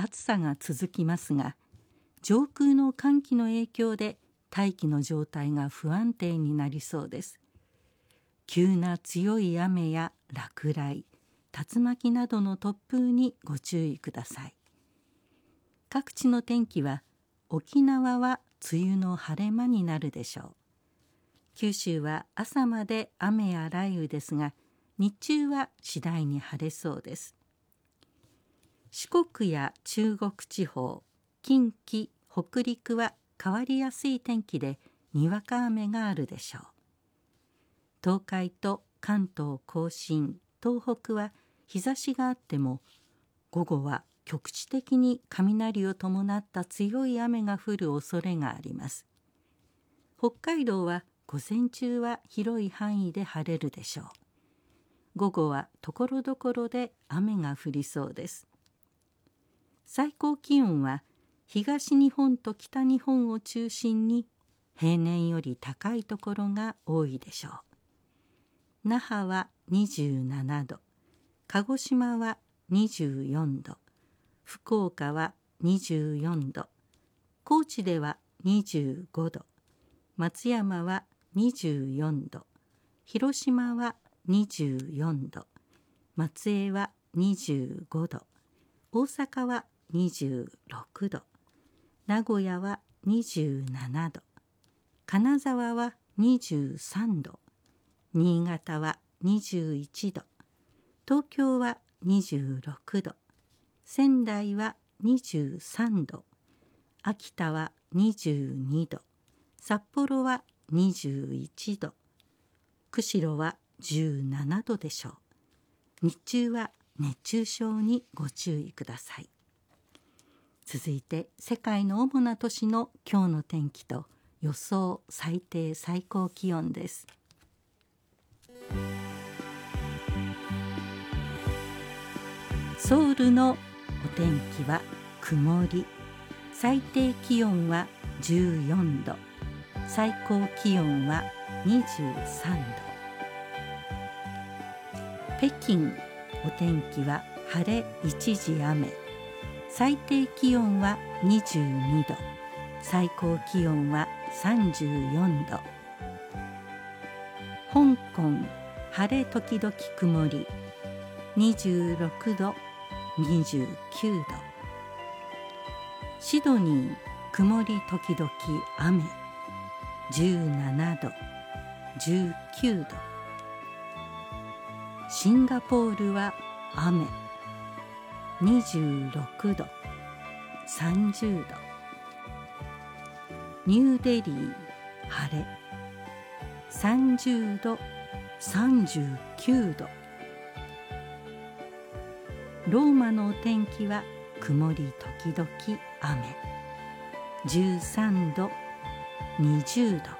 暑さが続きますが、上空の寒気の影響で大気の状態が不安定になりそうです。急な強い雨や落雷、竜巻などの突風にご注意ください。各地の天気は、沖縄は梅雨の晴れ間になるでしょう。九州は朝まで雨や雷雨ですが、日中は次第に晴れそうです。四国や中国地方、近畿、北陸は変わりやすい天気でにわか雨があるでしょう。東海と関東甲信、東北は日差しがあっても、午後は局地的に雷を伴った強い雨が降る恐れがあります。北海道は午前中は広い範囲で晴れるでしょう。午後はところどころで雨が降りそうです。最高気温は東日本と北日本を中心に平年より高いところが多いでしょう。那覇は27度、鹿児島は24度、福岡は24度、高知では25度、松山は24度、広島は24度、松江は25度、大阪は26度、名古屋は27度、金沢は23度、新潟は21度、東京は26度、仙台は23度、秋田は22度、札幌は21度、釧路は17度でしょう。日中は熱中症にご注意ください。続いて世界の主な都市の今日の天気と予想最低最高気温です。ソウルのお天気は曇り、最低気温は14度、最高気温は23度。北京、お天気は晴れ一時雨、最低気温は22度、最高気温は34度。香港、晴れ時々曇り、26度、29度。シドニー、曇り時々雨、17度、19度。シンガポールは雨、26度、30度。ニューデリー、晴れ、30度、39度。ローマのお天気は曇り時々雨、13度、20度。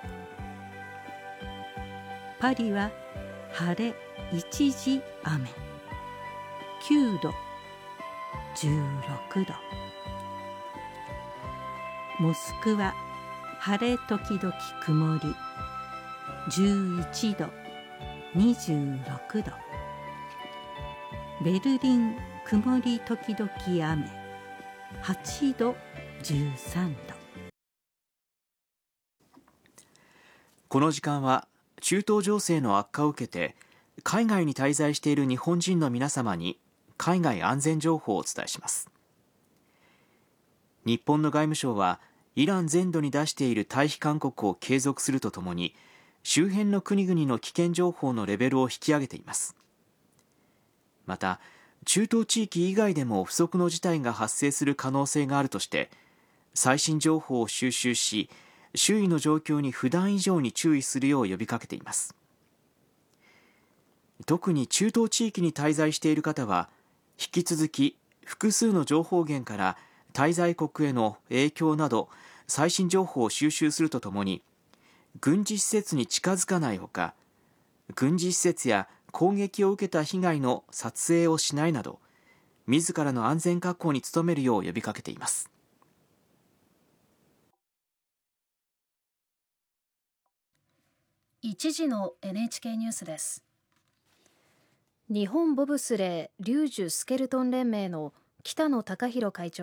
パリは晴れ一時雨、9度、16度。モスクワ、晴れ時々曇り、11度、26度。ベルリン、曇り時々雨、8度、13度。 この時間は中東情勢の悪化を受けて海外に滞在している日本人の皆様に海外安全情報をお伝えします。日本の外務省はイラン全土に出している退避勧告を継続するとともに、周辺の国々の危険情報のレベルを引き上げています。また中東地域以外でも不測の事態が発生する可能性があるとして、最新情報を収集し、周囲の状況に普段以上に注意するよう呼びかけています。特に中東地域に滞在している方は、引き続き複数の情報源から滞在国への影響など最新情報を収集するとともに、軍事施設に近づかないほか、軍事施設や攻撃を受けた被害の撮影をしないなど、自らの安全確保に努めるよう呼びかけています。 1時の NHK ニュースです。日本ボブスレー・リュージュスケルトン連盟の北野貴弘会長